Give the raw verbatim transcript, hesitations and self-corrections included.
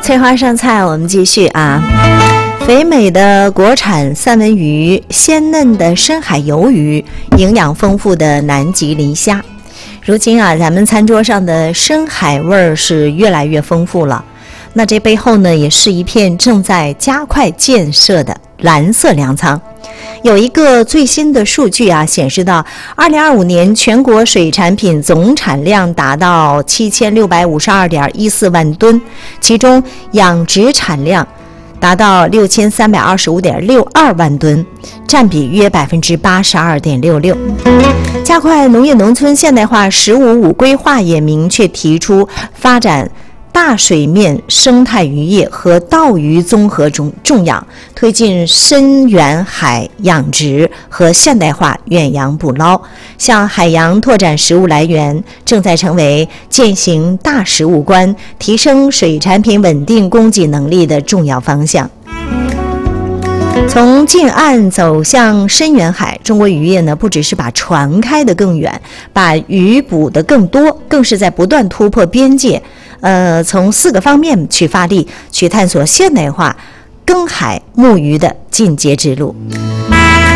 翠花上菜，我们继续啊。肥美的国产三文鱼，鲜嫩的深海鱿鱼，营养丰富的南极磷虾。如今啊，咱们餐桌上的深海味儿是越来越丰富了。那这背后呢，也是一片正在加快建设的蓝色粮仓。有一个最新的数据啊，显示到二零二五年全国水产品总产量达到七千六百五十二点一四万吨，其中养殖产量达到六千三百二十五点六二万吨，占比约百分之八十二点六六。加快农业农村现代化“十五五”规划也明确提出发展大水面生态渔业和稻鱼综合种种养，推进深远海养殖和现代化远洋捕捞，向海洋拓展食物来源，正在成为践行大食物观、提升水产品稳定供给能力的重要方向。从近岸走向深远海，中国渔业呢，不只是把船开得更远，把鱼捕得更多，更是在不断突破边界。呃，从四个方面去发力，去探索现代化耕海牧渔的进阶之路。